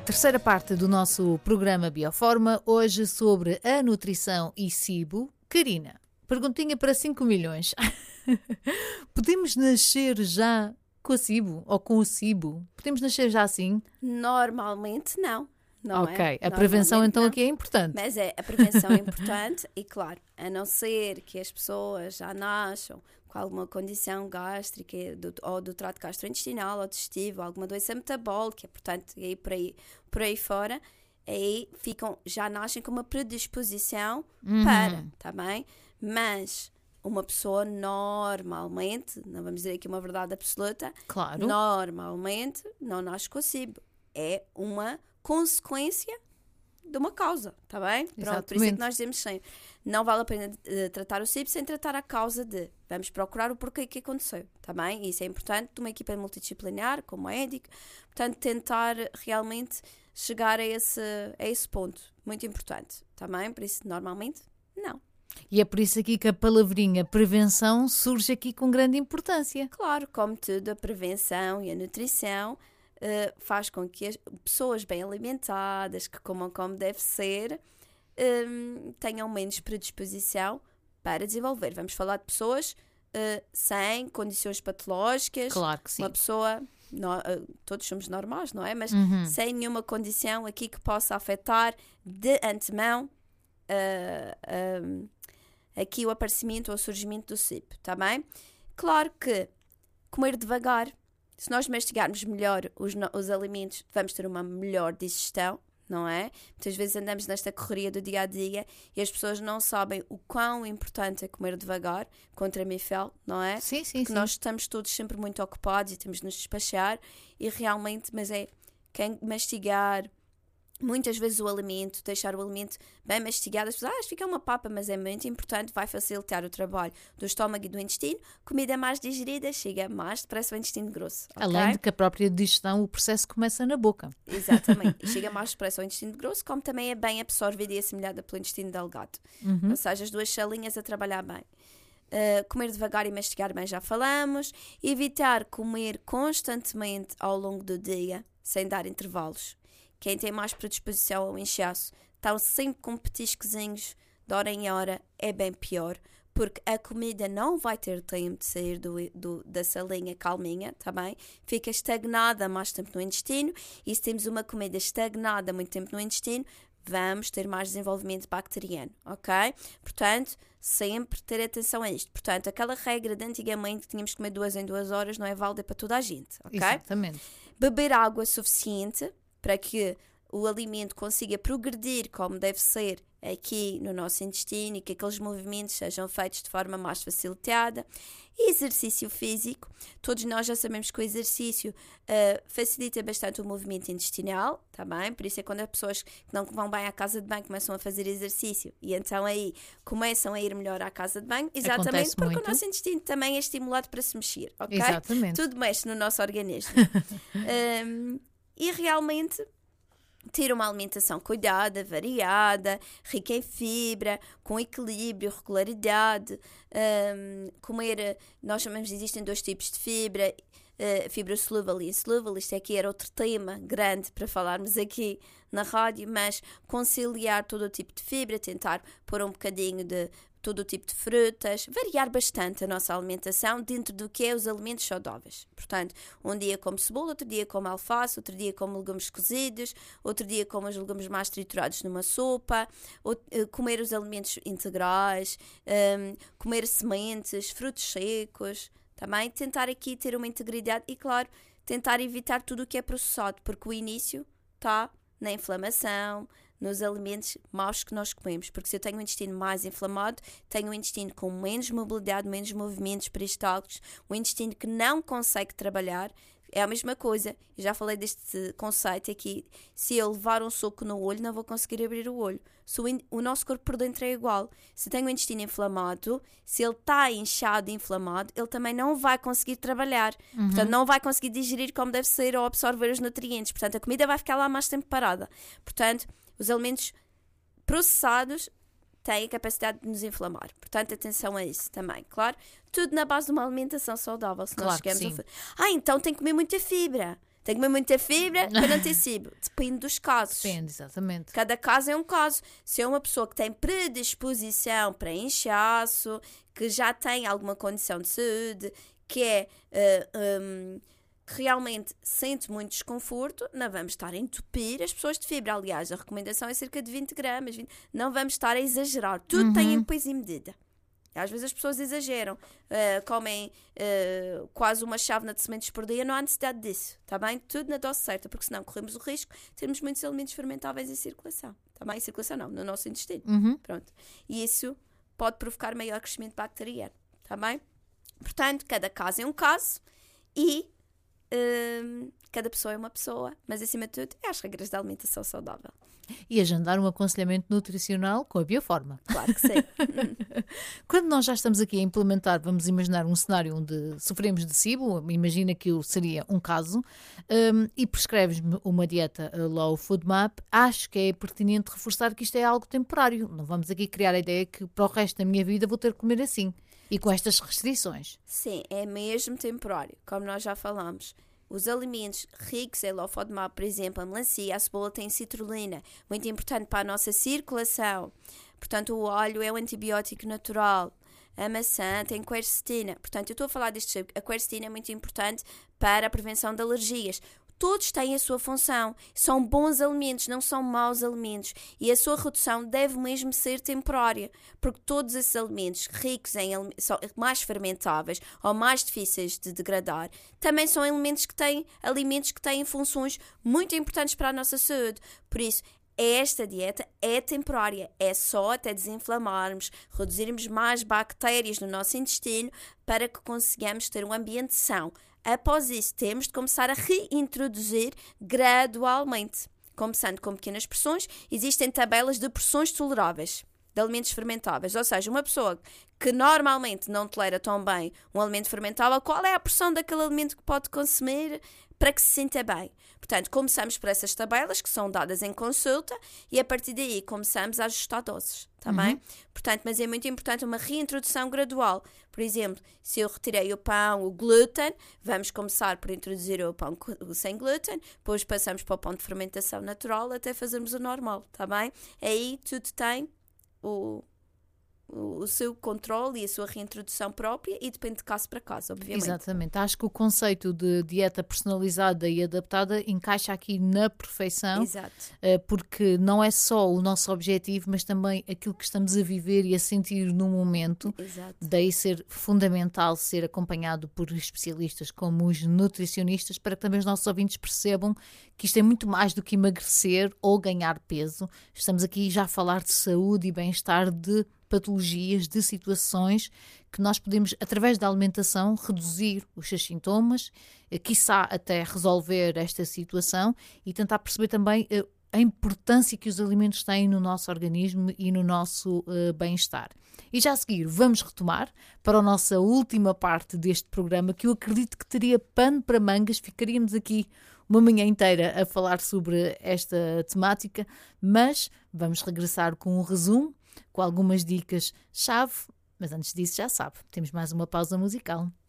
Terceira parte do nosso programa Bioforma, hoje sobre a nutrição e SIBO. Karina, perguntinha para 5 milhões. Podemos nascer já com a SIBO ou com o SIBO? Podemos nascer já assim? Normalmente não. Não ok, é? A prevenção então não. aqui é importante. Mas a prevenção é importante e claro, a não ser que as pessoas já nasçam com alguma condição gástrica ou do trato gastrointestinal ou digestivo, alguma doença metabólica, portanto, aí por aí fora, aí já nascem com uma predisposição para, tá bem? Mas uma pessoa normalmente, não vamos dizer aqui uma verdade absoluta, claro, normalmente não nasce com a SIBO. É uma consequência de uma causa, está bem? Pronto, por isso é que nós dizemos sempre, não vale a pena tratar o SIBO sem tratar a causa de. Vamos procurar o porquê que aconteceu, está bem? E isso é importante de uma equipa multidisciplinar, como médico, portanto, tentar realmente chegar a esse ponto, muito importante, está bem? Por isso, normalmente, não. E é por isso aqui que a palavrinha prevenção surge aqui com grande importância. Claro, como tudo, a prevenção e a nutrição faz com que as pessoas bem alimentadas, que comam como deve ser, tenham menos predisposição para desenvolver. Vamos falar de pessoas sem condições patológicas. Claro que sim. Uma pessoa, todos somos normais, não é? Mas sem nenhuma condição aqui que possa afetar de antemão aqui o aparecimento ou o surgimento do SIBO, está bem? Claro que comer devagar, se nós mastigarmos melhor os alimentos, vamos ter uma melhor digestão, não é? Muitas vezes andamos nesta correria do dia a dia e as pessoas não sabem o quão importante é comer devagar, contra Mifel, não é? Sim. Porque nós estamos todos sempre muito ocupados e temos de nos despachar e realmente, mas é quem mastigar muitas vezes o alimento, deixar o alimento bem mastigado, as pessoas fica uma papa, mas é muito importante, vai facilitar o trabalho do estômago e do intestino. Comida mais digerida chega mais depressa ao intestino grosso. Okay? Além de que a própria digestão, o processo começa na boca. Exatamente, e chega mais depressa ao intestino grosso, como também é bem absorvida e assimilada pelo intestino delgado. Ou seja, as duas salinhas a trabalhar bem. Comer devagar e mastigar bem já falamos. Evitar comer constantemente ao longo do dia, sem dar intervalos. Quem tem mais predisposição ao inchaço, estão sempre com petiscozinhos de hora em hora, é bem pior, porque a comida não vai ter tempo de sair da salinha calminha, tá bem? Fica estagnada mais tempo no intestino, e se temos uma comida estagnada muito tempo no intestino, vamos ter mais desenvolvimento bacteriano, ok? Portanto, sempre ter atenção a isto. Portanto, aquela regra de antigamente que tínhamos que comer 2 em 2 horas não é válida para toda a gente, ok? Exatamente. Beber água suficiente para que o alimento consiga progredir como deve ser aqui no nosso intestino e que aqueles movimentos sejam feitos de forma mais facilitada. E exercício físico. Todos nós já sabemos que o exercício facilita bastante o movimento intestinal, tá bem? Por isso é quando as pessoas que não vão bem à casa de banho começam a fazer exercício e então aí começam a ir melhor à casa de banho, exatamente acontece porque muito. O nosso intestino também é estimulado para se mexer, ok? Exatamente. Tudo mexe no nosso organismo. E realmente ter uma alimentação cuidada, variada, rica em fibra, com equilíbrio, regularidade, comer, nós chamamos, existem 2 tipos de fibra, fibra solúvel e insolúvel. Isto aqui era outro tema grande para falarmos aqui na rádio, mas conciliar todo o tipo de fibra, tentar pôr um bocadinho de todo o tipo de frutas, variar bastante a nossa alimentação dentro do que é os alimentos saudáveis. Portanto, um dia como cebola, outro dia como alface, outro dia como legumes cozidos, outro dia como os legumes mais triturados numa sopa, comer os alimentos integrais, comer sementes, frutos secos, também tentar aqui ter uma integridade e, claro, tentar evitar tudo o que é processado, porque o início está na inflamação, nos alimentos maus que nós comemos, porque se eu tenho um intestino mais inflamado, tenho um intestino com menos mobilidade, menos movimentos peristálticos, um intestino que não consegue trabalhar. É a mesma coisa, eu já falei deste conceito aqui, se eu levar um soco no olho, não vou conseguir abrir o olho. Se o nosso corpo por dentro é igual. Se tenho o intestino inflamado, se ele está inchado e inflamado, ele também não vai conseguir trabalhar. Portanto, não vai conseguir digerir como deve ser ou absorver os nutrientes. Portanto, a comida vai ficar lá mais tempo parada. Portanto, os alimentos processados têm a capacidade de nos inflamar. Portanto, atenção a isso também, claro. Tudo na base de uma alimentação saudável. Se nós Claro que chegamos sim. então tem que comer muita fibra. Tem que comer muita fibra para não ter SIBO. Depende dos casos. Depende, exatamente. Cada caso é um caso. Se é uma pessoa que tem predisposição para inchaço, que já tem alguma condição de saúde, que realmente sente muito desconforto, não vamos estar a entupir as pessoas de fibra. Aliás, a recomendação é cerca de 20 gramas. Não vamos estar a exagerar. Tudo tem em peso e medida. Às vezes as pessoas exageram, comem quase uma chávena de sementes por dia, não há necessidade disso, está bem? Tudo na dose certa, porque senão corremos o risco de termos muitos alimentos fermentáveis em circulação, está bem? Em circulação não, no nosso intestino, pronto. E isso pode provocar maior crescimento bacteriano, está bem? Portanto, cada caso é um caso e cada pessoa é uma pessoa, mas acima de tudo é as regras da alimentação saudável. E agendar um aconselhamento nutricional com a Bioforma. Claro que sim. Quando nós já estamos aqui a implementar, vamos imaginar um cenário onde sofremos de SIBO, imagina que seria um caso, e prescreves-me uma dieta Low Food Map, acho que é pertinente reforçar que isto é algo temporário. Não vamos aqui criar a ideia que para o resto da minha vida vou ter que comer assim e com estas restrições. Sim, é mesmo temporário, como nós já falámos. Os alimentos ricos em low FODMAP, por exemplo, a melancia, a cebola tem citrulina, muito importante para a nossa circulação. Portanto, o óleo é um antibiótico natural. A maçã tem quercetina. Portanto, eu estou a falar deste. A quercetina é muito importante para a prevenção de alergias. Todos têm a sua função. São bons alimentos, não são maus alimentos. E a sua redução deve mesmo ser temporária. Porque todos esses alimentos ricos em mais fermentáveis ou mais difíceis de degradar, também são alimentos que têm funções muito importantes para a nossa saúde. Por isso, esta dieta é temporária. É só até desinflamarmos, reduzirmos mais bactérias no nosso intestino para que consigamos ter um ambiente são. Após isso, temos de começar a reintroduzir gradualmente. Começando com pequenas porções, existem tabelas de porções toleráveis de alimentos fermentáveis. Ou seja, uma pessoa que normalmente não tolera tão bem um alimento fermentável, qual é a porção daquele alimento que pode consumir para que se sinta bem? Portanto, começamos por essas tabelas que são dadas em consulta e a partir daí começamos a ajustar doses, está bem? Portanto, mas é muito importante uma reintrodução gradual. Por exemplo, se eu retirei o pão, o glúten, vamos começar por introduzir o pão sem glúten, depois passamos para o pão de fermentação natural até fazermos o normal, está bem? Aí tudo tem o seu controle e a sua reintrodução própria e depende de caso para caso, obviamente. Exatamente. Acho que o conceito de dieta personalizada e adaptada encaixa aqui na perfeição. Exato. Porque não é só o nosso objetivo, mas também aquilo que estamos a viver e a sentir no momento. Exato. Daí ser fundamental ser acompanhado por especialistas como os nutricionistas para que também os nossos ouvintes percebam que isto é muito mais do que emagrecer ou ganhar peso. Estamos aqui já a falar de saúde e bem-estar, de patologias, de situações que nós podemos, através da alimentação, reduzir os seus sintomas, quiçá até resolver esta situação e tentar perceber também a importância que os alimentos têm no nosso organismo e no nosso bem-estar. E já a seguir vamos retomar para a nossa última parte deste programa, que eu acredito que teria pano para mangas, ficaríamos aqui uma manhã inteira a falar sobre esta temática, mas vamos regressar com um resumo, com algumas dicas-chave, mas antes disso já sabe, temos mais uma pausa musical.